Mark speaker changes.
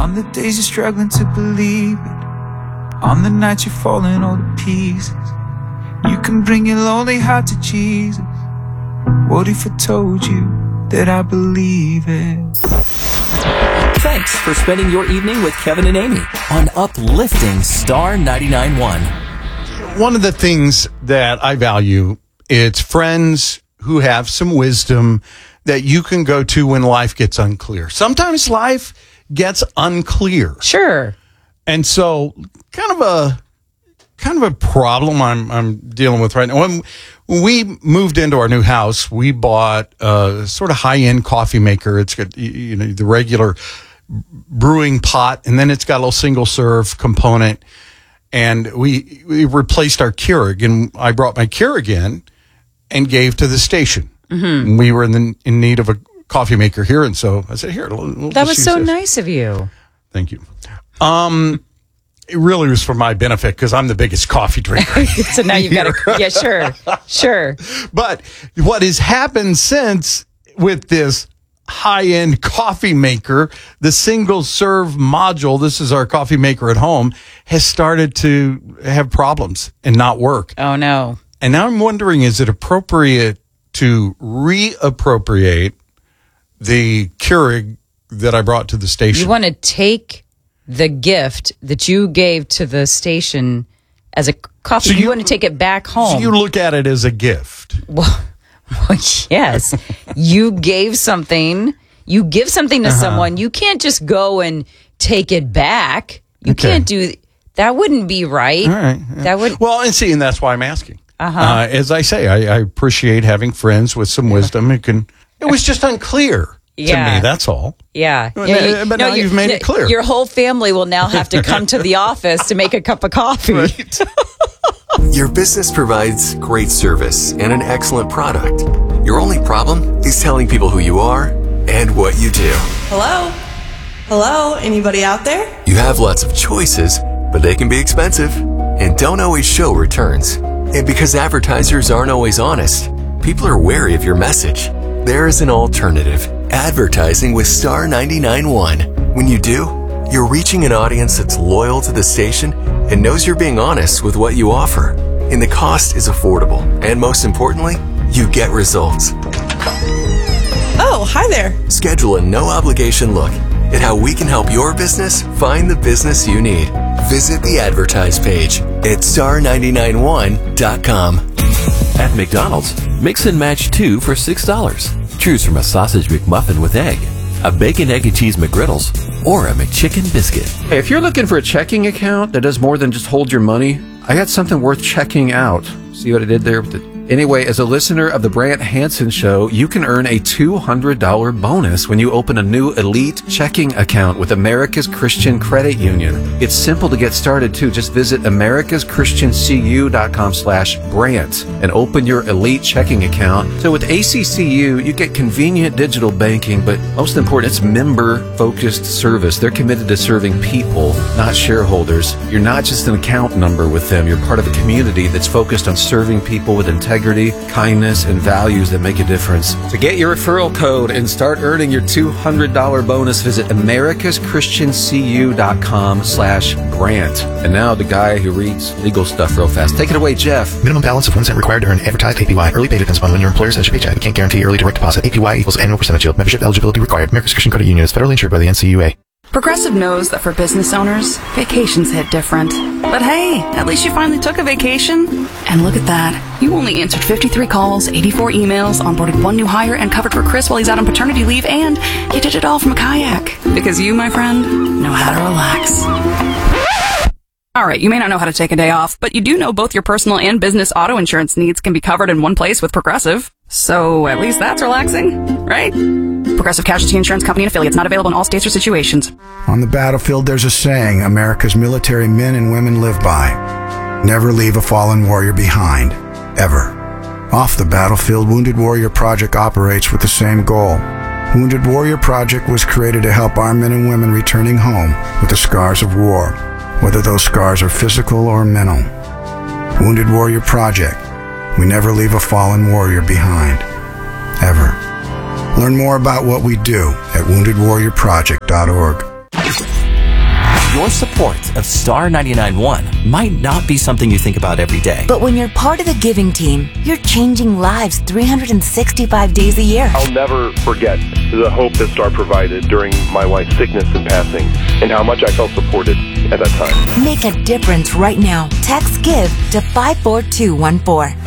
Speaker 1: On the days you're struggling to believe it, on the nights you're falling all to pieces, you can bring your lonely heart to Jesus. What if I told you that I believe it?
Speaker 2: Thanks for spending your evening with Kevin and Amy on Uplifting Star 99.1.
Speaker 3: One of the things that I value, it's friends who have some wisdom that you can go to when life gets unclear. Sometimes life gets unclear.
Speaker 4: Sure.
Speaker 3: And so kind of a problem I'm dealing with right now. When we moved into our new house, we bought a sort of high-end coffee maker. It's got, you know, the regular brewing pot, and then it's got a little single-serve component. And we replaced our Keurig, and I brought my Keurig in and gave to the station. Mm-hmm. We were in need of a coffee maker here, and so I said, "Here."
Speaker 4: That was so nice of you.
Speaker 3: Thank you. It really was for my benefit because I'm the biggest coffee drinker.
Speaker 4: So now you've got to, yeah, sure.
Speaker 3: But what has happened since with this high-end coffee maker, the single-serve module, this is our coffee maker at home, has started to have problems and not work.
Speaker 4: Oh, no.
Speaker 3: And now I'm wondering, is it appropriate to reappropriate the Keurig that I brought to the station?
Speaker 4: You want to take the gift that you gave to the station as a coffee. So you want to take it back home.
Speaker 3: So you look at it as a gift.
Speaker 4: Well yes. You gave something. You give something to someone. You can't just go and take it back. You can't do that. Wouldn't be right.
Speaker 3: All right.
Speaker 4: That would.
Speaker 3: Well, and that's why I'm asking. As I say, I appreciate having friends with some wisdom. It was just unclear. To me, that's all.
Speaker 4: Yeah.
Speaker 3: But now you've made it clear.
Speaker 4: Your whole family will now have to come to the office to make a cup of coffee.
Speaker 3: Right.
Speaker 5: Your business provides great service and an excellent product. Your only problem is telling people who you are and what you do.
Speaker 6: Hello? Hello? Anybody out there?
Speaker 5: You have lots of choices, but they can be expensive and don't always show returns. And because advertisers aren't always honest, people are wary of your message. There is an alternative. Advertising with Star 99.1. When you do, you're reaching an audience that's loyal to the station and knows you're being honest with what you offer. And the cost is affordable. And most importantly, you get results.
Speaker 6: Oh, hi there.
Speaker 5: Schedule a no-obligation look at how we can help your business find the business you need. Visit the advertise page at star991.com.
Speaker 7: At McDonald's, mix and match 2 for $6. Choose from a sausage McMuffin with egg, a bacon, egg, and cheese McGriddles, or a McChicken biscuit.
Speaker 8: Hey, if you're looking for a checking account that does more than just hold your money, I got something worth checking out. See what I did there? Anyway, as a listener of the Brant Hansen Show, you can earn a $200 bonus when you open a new elite checking account with America's Christian Credit Union. It's simple to get started, too. Just visit americaschristiancu.com/Brant and open your elite checking account. So with ACCU, you get convenient digital banking, but most important, it's member-focused service. They're committed to serving people, not shareholders. You're not just an account number with them. You're part of a community that's focused on serving people with integrity, kindness, and values that make a difference. To get your referral code and start earning your $200 bonus, visit americaschristiancu.com/Brant. And now the guy who reads legal stuff real fast. Take it away, Jeff.
Speaker 9: Minimum balance of 1 cent required to earn advertised APY. Early pay depends upon when your employer sends your paycheck. Can't guarantee early direct deposit. APY equals annual percentage yield. Membership eligibility required. America's Christian Credit Union is federally insured by the NCUA.
Speaker 10: Progressive knows that for business owners, vacations hit different. But hey, at least you finally took a vacation. And look at that. You only answered 53 calls, 84 emails, onboarded 1 new hire, and covered for Chris while he's out on paternity leave, and you did it all from a kayak. Because you, my friend, know how to relax. Alright, you may not know how to take a day off, but you do know both your personal and business auto insurance needs can be covered in one place with Progressive. So at least that's relaxing, right? Progressive Casualty Insurance Company and Affiliates, not available in all states or situations.
Speaker 11: On the battlefield, there's a saying America's military men and women live by. Never leave a fallen warrior behind. Ever. Off the battlefield, Wounded Warrior Project operates with the same goal. Wounded Warrior Project was created to help our men and women returning home with the scars of war, whether those scars are physical or mental. Wounded Warrior Project. We never leave a fallen warrior behind. Ever. Learn more about what we do at woundedwarriorproject.org.
Speaker 2: Your support of Star 99.1 might not be something you think about every day.
Speaker 12: But when you're part of the giving team, you're changing lives 365 days a year.
Speaker 13: I'll never forget the hope that Star provided during my wife's sickness and passing, and how much I felt supported at that time.
Speaker 12: Make a difference right now. Text GIVE to 54214.